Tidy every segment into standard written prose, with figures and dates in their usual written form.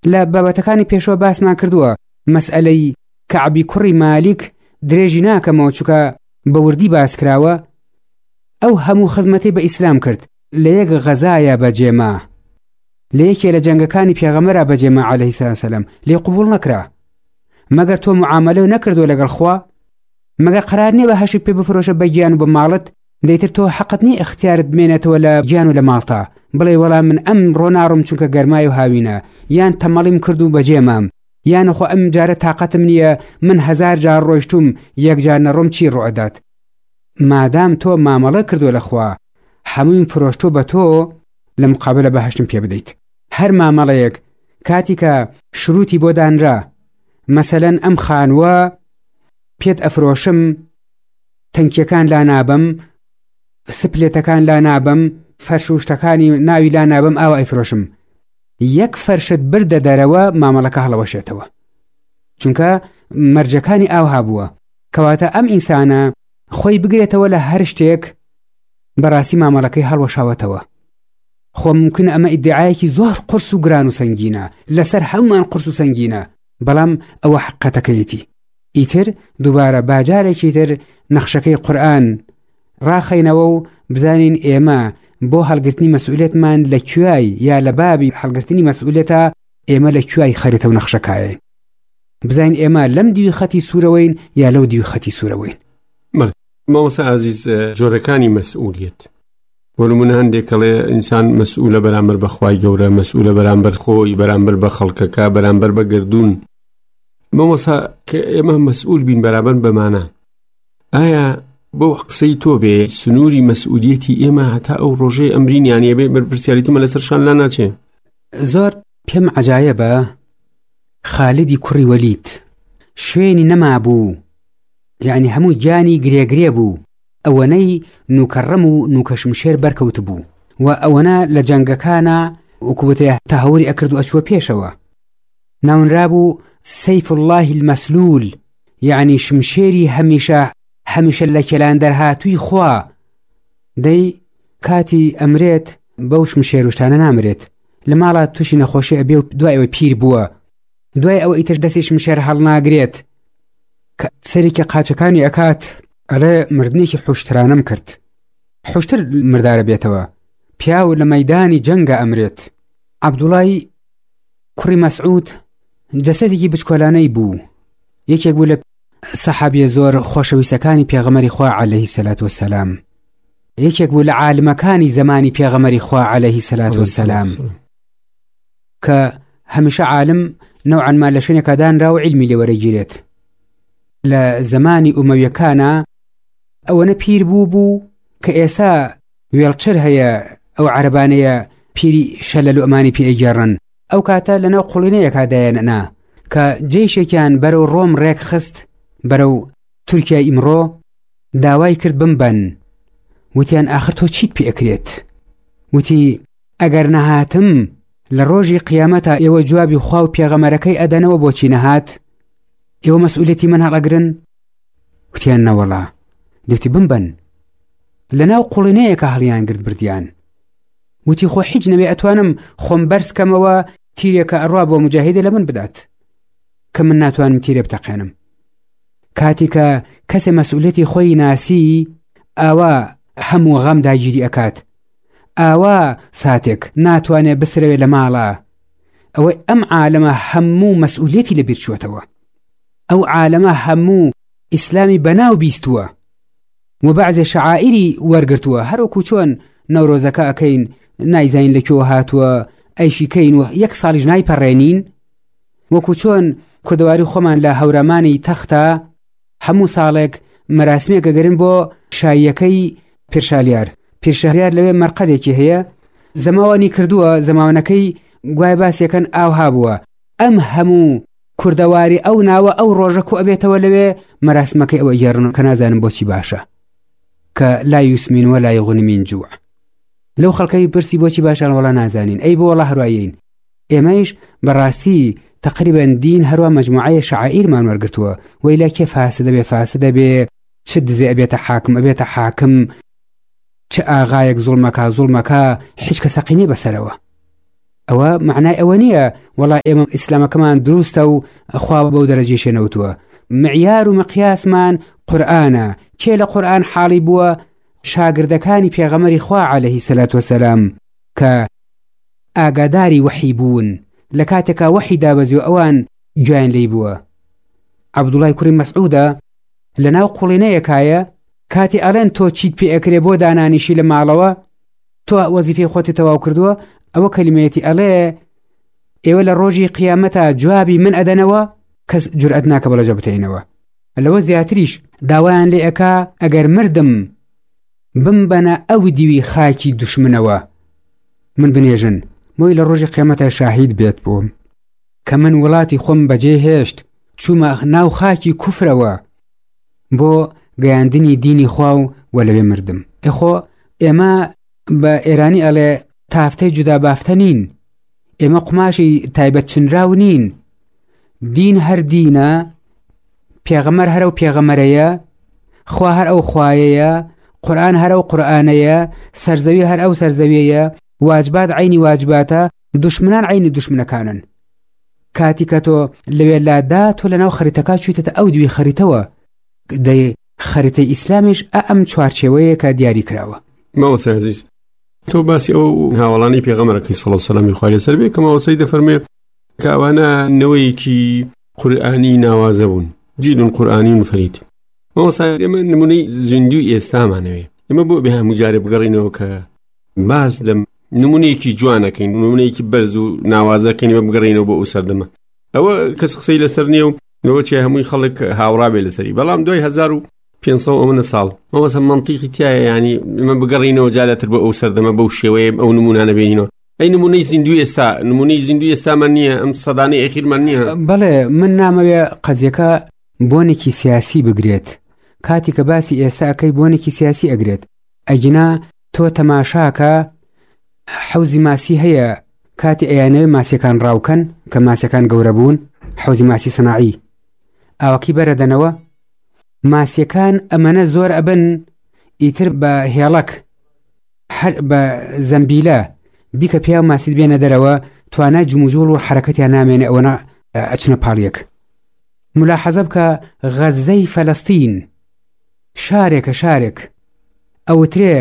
لە بابەتەکانی پێشەوە باسمان کردووە مەسئلەی کەعبی کوڕی مالیک درێژی ناکەمەوە چونکە بە وردی باس کراوە. ئەو هەموو خزمەتی بە ئیسلام کرد لە یەک غەزایە بەجێما، لە یەکێ لە جەنگەکانی پێغەمبەرە بەجێما عەلەیهی سەلام لێ قبوڵ نەکرا. مەگەر تۆ معاملە نەکردو لەگەڵ خوا، مەگەر قرار نییە بە هەشی پێ بفرۆشە بە گیان و بە ماڵت، دەیتر تۆ حەقت نی اختیارت بمێنێتەوە لە گیان و لە ماڵتا بڵێ وەڵام من ئەم ڕۆناڕم چونکە گەرمای و هاوینە، یان تەمەڵیم کرد و بەجێمام، یان خۆ ئەم جارە تااقەتم نییە من 1000 جار ڕۆیشتوم یەک جار نەڕۆم چی ڕۆئەدات. مادام تۆ مامەڵە کردو لە خوا هەمووی فرۆشتۆ بە تۆ لە مقابلە بەهشتم پێ بدەیت. هەر مامەڵەیەک کاتی کە شروتی بۆ دانرا، مەسەلەن ئەم خانووە پێت ئەفرۆشم، تەنکیەکان لا نابم، سپلێتەکان لا نابم، فەرشوشتەکانی ناوی لا نابم، ئاوا ئەیفرۆشم، یەک فەرشت بردە دەرەوە مامەڵەکە هەڵەوەشێتەوە، چونکە مەرجەکانی ئاوها بووە. کەواتە ئەم ئینسانە خۆی بگرێتەوە لە هەر شتێک بەڕاستی مامەڵەکەی هەڵوەشاوەتەوە. خۆ ممکن ئەمە ئیدعایەکی زۆر قرس و گران و سەنگینە، لەسەر هەمومان قرس و سەنگینە، بەڵام ئەوە حقەتەکەیەتی. ئیتر دووبارە باجارێکی تر نەخشەکەی قورئان ڕاخەینەوە و بزانین ئێمە بۆ هەڵگرتنی مەسئولێتمان لە کوێی یا لە بابی هەڵگرتنی مەسئولێتە ئێمە لە کوێی خەریتە و نەخشەکایە. بزانین ئێمە لەم دیوی خەتی سوورەوەین یا لەو دیوی خەتی سوورەوەین. مامۆستا عەزیز، جۆرەکانی مەسئولیت وەلومونە هەندێکەڵێ ئینسان مەسئولە بەرامبەر بە خوای گەورە، مەسئولە بەرامبەر خۆی، بەرامبەر بە خەڵکەکە، بەرامبەر بە گردون. مامۆستا کە ئێمە مەسئول بین بەرامبەر بەمانە، ئایا بۆ قسەی تۆ بێ سنووری مەسئولیەتی ئێمە هەتا ئەو ڕۆژەی ئەمرینیانە بێ بەرپرسیاریتمە لەسەرشان لا ناچێ؟ زۆر پێم عەجایبە خالیدی کوڕی وەلید شوێنی نەمابوو، یعنی هەموو گیانی گرێگرێ بوو، ئەوەنەی نوکەڕەم و نوکەشمشێر بەرکەوت بوو و ئەوەنە لە جەنگەکانە وەکووتێ تەهەوری ئەکرد و ئەچوە پێشەوە. ناونرابوو سەیف الله المەسلول، یعنی شمشێری هەمیشە لە کێلان دەرهاتووی خوا. دەی کاتی ئەمرێت بەو شمشێروشتانە نامرێت، لە ماڵات تووشی نەخۆشی ئەبێ و دوای ئەوە پیر بووە، دوای ئەوە ئیتر دەستی شمشێر هەڵناگرێت کە سەرێکی قاچەکانی ئەکات ئەڵێ مردنێکی حوشترانەم کرد، حوشتر مردارە بێتەوە، پیاو لە مەیدانی جەنگە ئەمرێت. عەبدوڵای کوڕی مەسعود جەسەدێکی بچکۆلانەی بوو، یەکێک بوو لە سەحابیە زۆر خۆشەویستەکانی پێغەمبەری خوا عەلەیهی سەلات وەسەلام، یەکێک بوو لە عالمەکانی زەمانی پێغەمبەری خوا عەلەیهی سەلات وەسەلام، کە هەمیشە عالم نەوعاً ما لە شوێنێکە دانرا و عیلمی لێوەرەگیرێت. لە زەمانی ئومەویەکانە ئەوەنە پیر بوو کە ئێستا وێڵچر هەیە، ئەو عەرەبانەیە پیری شەلەل و ئەمانی پێ ئەگێڕن. ئەو کاتە لەناو قوڵینەیەکا دایەنەنا کە جێیشێکیان بەرەو ڕۆم ڕێک خست، بەرەو تورکیای ئیمڕۆ، داوای کرد بمبەن. وتیان ئاخر تۆ چیت پێ ئەکرێت؟ وتی ئەگەر نەهاتم لە ڕۆژی قیامەتە ئێوە جوابی خوا و پێغەمبەرەکەی ئەدەنەوە بۆچی نەهات؟ ئێوە مەسئولەتی من هەڵەگرن؟ وتیان نەوەڵا. دەوتی بمبەن. لەناو قوڵینەیەکە هەڵیان گرت بردیان. وتی خۆ هیچ نەبێ ئەتوانم خۆم بەرزکەمەوە تیرێکە ئەڕوا بۆ مجاهیدە لە من بدات کە من ناتوانم تیرێ بتەقێنم. کاتی کە کەسێ مەسئولەتی خۆی ناسی ئاوا هەموو غەم داگیری ئەکات، ئاوا ساتێک ناتوانێ بسرەوێ لە ماڵە، ئەوەی ئەم عالەمە هەموو مەسئولەتی لەبیر چووەتەوە، ئەو عالەمە هەموو ئیسلامی بەناو بیستووە و بەعزێ شەعائیری وەرگرتووە، هەروەکو چۆن نەورۆزەکە ئەکەین نایزین لەکوێوە هاتووە ئەیشی کەین و یەک ساڵیش نایپەڕێنین، وەکو چۆن کوردەواری خۆمان لە هەورەمانی تەختە هەموو ساڵێک مەراسمێک ئەگەرن بۆ شاییەکەی پیرشەهریار لەوێ مەرقەدێکی هەیە، زەماوانی کردووە، زەماوانەکەی گوای باسیەکەن ئاوها بووە، ئەم هەموو کوردەواری ئەو ناوە ئەو ڕۆژە کو ئەبێتەوە لەوێ مەراسمەکەی ئەوە گێڕن کە نازانم بۆچی باشە، کە لا یوسمین ولا یغنی من جوع. لەو خەڵکەی پرسی بۆچی باشان وەڵا نازانین، ئەی بۆ وەڵا هەروایین. ئێمەیش بەڕاستی تقریبا دین هەروە مەجموعەیە شەعائیرمان وەرگرتووە، وەیلا کێ فاسدە بێ فاسدە بێ، چ دزێ ئەبێتە حاکم ئەبێتە حاکم، چ ئاغایەک زوڵمەکە هیچ کەس حەقی نیە بەسەرەوە. ئەوە معنای ئەوە نییە وەڵا ئێمە ئیسلامەکەمان دروستە و خوا بەو دەرەجەی شێنەوتووە. معیار و مقیاسمان قورئانە. کێ لە قورئان حاڵی بووە؟ شاگردەکانی پێغەمبەری خوا عەلەیهی سەلات وەسەلام کە ئاگاداری وحی بوون لە کاتێکا وحی دابەزی و ئەوان گویان لێی بووە. عەبدوڵای کوڕی مەسعودە لەناو قوڵینەیەکایە کاتی ئەڵێن تۆ چیت پێ ئەکرێ بۆ دانانیشی لە ماڵەوە، تۆ وەزیفەی خۆتی تەواو کردووە، ئەوە کەلیمەیەتی ئەڵێ ئێوە لە ڕۆژی قیامەتە جوابی من ئەدەنەوە، کەس جورئەت ناکە بەڵەجە بتێنەوە. لەوە زیاتریش داوایان لێ ئەکا ئەگەر مردم بمبەنە ئەو دیوی خاکی دوشمنەوە من بنێژن، مۆی لە ڕۆژی قیامەتە شاهید بێت بووم کە من وڵاتی خۆم بەجێ هێشت چوومە ناو خاکی کوفرەوە بۆ گەیاندنی دینی خوا و وەلەوێ مردم. ئێخۆ ئێمە بە ئێرانی ئەڵێ تافتەی جودا بافتە نین، ئێمە قماشی تایبەت چنراو نین. دین هەر دینە، پێغەمبەر هەر ئەو پێغەمبەرەیە، خوا هەر ئەو خوایەیە، قورئان هەر ئەو قورئانەیە، سەرزەوی هەر ئەو سەرزەویەیە، واجبات عینی واجباتە، دوشمنان عینی دوشمنەکانن. کاتی کە تۆ لەوێ لادا تۆ لەناو خەریتەکە چوویتە ئەو دوی خەریتەوە، دەی خەریتەی ئیسلامیش ئەم چوارچێوەیە کە دیاری کراوە. ماوەسا عەزیز، تۆ باسی ئەو هاوڵانی پێغەمبەرەکەی صلی الله علیه و سلم خوای لەسەر بێ کە ماوەسەی دەفەرمێ کە ئەوانە نەوەیەکی قورئانی ناوازە بوون، جیل قورئانی و فەرید. ماوەسا ئێمە نمونەی زیندوی ئێستامانەوێ، ئێمە بۆ بێ هەموو جارێ بگەڕینەوە کە باز لە نمونەیەکی جوانەکەین، نمونەیەکی بەرز و ناوازەکەین بگەڕینەوە بۆ ئەو سەردەمە. ئەوە کەس قسەی لەسەر نییە و نەوە چێ هەمووی خەڵک هاوڕا بێ لەسەری، بەڵام دوای 1500 ئەمە ساڵ ماوەسا منتیقی تایە، یعنی ئێمە بگەڕینەوە جارێتر بۆ ئەو سەردەمە بەو شێوەیە ئەو نمونانە بینینەوە. ئەی نمونەی زیندوی ئێستا، نمونەی زیندوی ئێستامان نییە، ئەم سەدانەی ئەخیرمان نییە. بەڵێ من نامەوێ قەزیەکە بۆنێکی سیاسی بگرێت، کاتی کە باسی ئێستا ئەکەی بۆنێکی سیاسی ئەگرێت. ئەگینا تۆ تەماشاکە حەوزی ماسی هەیە کاتی ئەیانەوێ ماسیەکان ڕاوکەن کە ماسیەکان گەورە بوون، حەوزی ماسی سەناعی ئاوەکی بەرەدەنەوە، ماسیەکان ئەمەنە زۆر ئەبن ئیتر بە هێڵک هەر بە زەمبیلە بیکە پیا و ماسیت بێنە دەرەوە، توانای جموجوڵ و حرەکەتیان نامێنێ، ئەوەنە ئەچنە پاڵیەک. ملاحەزە بکە غەزەی فەلەستین شارێک ئەوترێ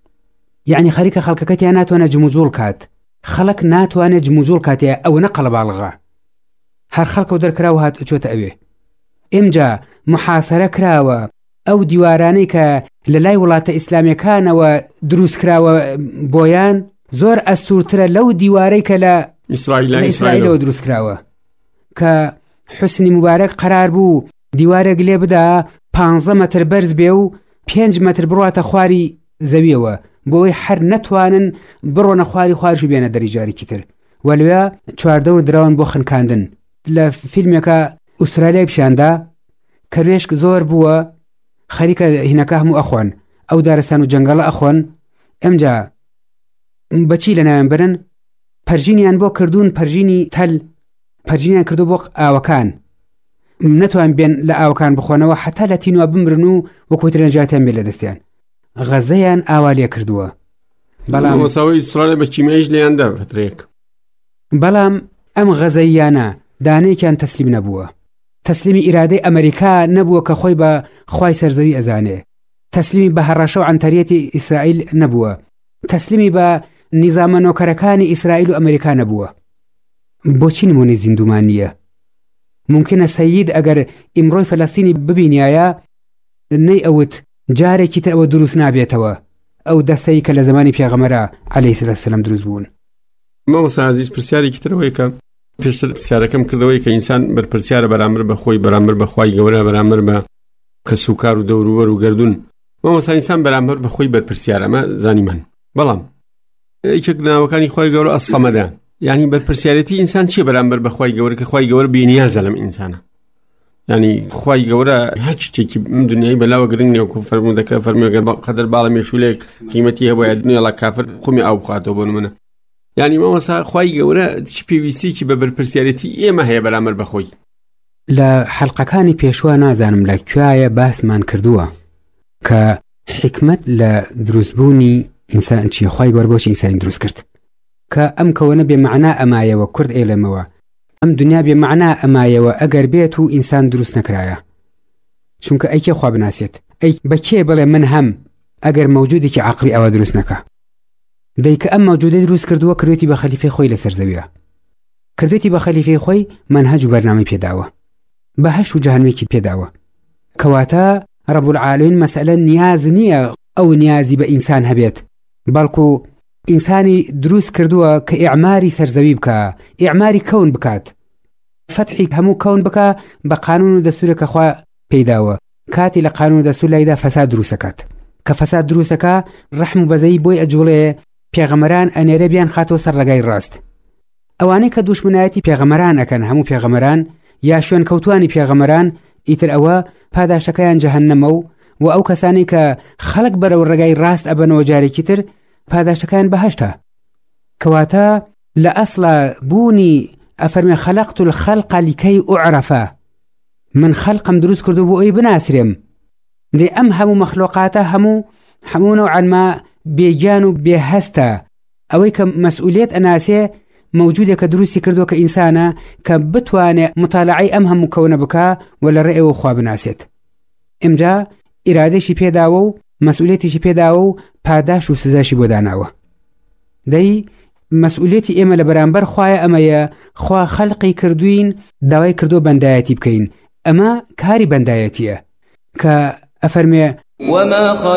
یعنی خەریکە خەڵکەکەتیان ناتوانە جموجوڵ کات، خەڵک ناتوانێت جموجوڵ کاتێ، ئەوەنە قەڵەباڵغا هەر خەڵکە و دەرکراوە هات چۆتە ئەوێ. ئێمجا محاسەرە کراوە ئەو دیوارانەی کە لە لای وڵاتە ئیسلامیەکانەوە دروست کراوە بۆیان زۆر ئەستورترە لەو دیوارەی کە لە ئیسرائیلەوە دروست کراوە، کە حوسنی مبارەک قەرار بوو دیوارێک لێ بدا 15 مەتر بەرز بێ و 5 مەتر بڕاتە خواری زەویەوە بۆی هەر نەتوانن بڕۆنە خوارش بێنە دەری جارێکی تر. وەلوێ چواردەور دراون بۆ خنکاندن. لە فیلمێکە ئوسترالیای پیشاندا کەروێشک زۆر بووە، خەریکە هینەکە هەموو ئەخۆن، ئەو دارستان و جەنگەڵە ئەخۆن. ئەمجا بەچی لە ناوێن برن، پەرژینیان بۆ کردوون، پەرژینی تەل، پەرژینیان کردو بۆ ئاوەکان، نەتوان بێن لە ئاوەکان بخۆنەوە حتا لە تینوە بمرن و وەکوتر نەجاتیان بێ لە دەستیان. غەزەیان ئاوالێ کردووە، بەڵام وەساوی ئوسترالیا بە کیمیایش لێیاندا فترەیەک، بەڵام ئەم غەزەیانە دانەیەکیان تەسلیم نەبووە، تەسلیمی ئیرادەی ئەمریکا نەبووە کە خۆی بە خوای سەرزەوی ئەزانێ، تەسلیمی بە هەڕەشە و عنتەریەتی ئیسرائیل نەبووە، تەسلیمی بە نیزامە نۆکەرەکانی ئیسرائیل و ئەمریکا نەبووە. بۆچی نمونەی زیندومان نییە؟ ممکنە سەید ئەگەر ئیمڕۆی فەلەستینی ببینایە نەی ئەوت جارێکی تر ئەوە دروست نابێتەوە، ئەو دەستەی کە لە زمانی پێغەمبەرە عەلەیهی سەلام دروست بوون. مامۆستا عەزیز، پرسیارێکی ترەوەی کە پێشتر پرسیارەکەم کردەوەی کە ئینسان بەرپرسیارە بەرامبەر بە خۆی، بەرامبەر بە خوای گەورە، بەرامبەر بە کەس و کار و دەوروبەر و گەردون. مامۆستا ئینسان بەرامبەر بە خۆی بەرپرسیارە، ئەمە زانیمان. بەڵام یەکێک لە ناوەکانی خوای گەورە ئەسەمەدە، یعنی بەرپرسیارەتی ئینسان چیە بەرامبەر بە خوای گەورە کە خوای گەورە بێنیازە لەم ئینسانە؟ یعنی خوای گەورە هیچ شتێکی دنیای بەلاوە گرنگ نییە، وەکو فەرموودەکە فەرموویەگەر قەدەر باڵە مێشولێک قیمەتی هەبووە دنیا لە کافر خومی ئاو بخاتەوە بۆ نمونە. یعنی مامۆستا خوای گەورە چ پێویستیی بە بەرپرسیارەتی ئێمە هەیە بەرامبەر بە خۆی؟ لە حەڵقەکانی پێشوە نازانم لە کوایە باسمان کردووە کە حکمت لە دروستبوونی ئینسان چیە، خوای گەورە بۆچی ئینسانی دروست کرد. کە ئەم کەوەنە بێمەعنا ئەمایەوە کورد ئێڵێمەوە ئەم دنیا بێمەعنا ئەمایەوە ئەگەر بێت و ئینسان دروست نەکرایە چونکە ئەیکێ خوا بناسێت ئەی بەکێ بڵێ من هەم ئەگەر مەوجودێکی عەقلی ئەوە دروست نەکە دەیکە ئەم مەوجودەی دروست کردووە کردوێتی بە خەلیفەی خۆی لەسەر زەویە کردوێتی بە خەلیفەی خۆی مەنهەج و بەرنامەی پێداوە بەهەشت و جەهەنەمێکی پێداوە کەواتە رب العالمین مەسئلە نیاز نییە ئەو نیازی بە ئینسان هەبێت بەڵکو ئینسانی دروست کردووە کە ئیعماری سەرزەوی بکە ئیعماری کەون بکات فتحی هەموو کەون بکە بە قانون و دەستورێکە خوا پێداوە کاتی لە قانون و دەستور لایدا فەساد دروستەکات کە فەساد دروستەکە ڕەحم و بەزەیی بۆی ئەجوڵێ پێغەمەران ئەنێرە بیان خاتەوە سەر ڕێگای ڕاست ئەوانەی کە دوشمنایەتی پێغەمەران ئەکەن هەموو پێغەمەران یا شوێن کەوتوانی پێغەمەران ئیتر ئەوە پاداشەکەیان جەهەنەمە و ئەو کەسانی کە خەڵک بەرەو ڕێگای ڕاست ئەبەنەوە جارێکی تر پاداشەکەیان بەهەشتە کەواتە لە ئەسڵە بوونی ئەفەرمێ خەلەقت الخەلق لکەی ئوعرەفە من خەلقم دروست کردو بۆ ئەوی بناسرێم دێ ئەم هەموو مەخلوقاتە هەموو نەوعانما بێگیان و بێهەستە ئەوەی کە مەسئولیت ئەناسێ مەوجودێکە دروستی کردووە کە ئینسانە کە بتوانێت مطالعەی ئەم هەموو کەونە بکە و لە ڕێ ئێوە خوا بناسێت ئەمجا ئیرادەشی پێداوە و مەسئولیتیشی پێداوە و پاداش و سزاشی بۆ داناوە دەی مەسئولیتی ئێمە لە بەرامبەر خوایە ئەمەیە خوا خەلقی کردوین داوای کردو بەندایەتی بکەین ئەمە کاری بەندایەتیە کە ئەفەرمێ وما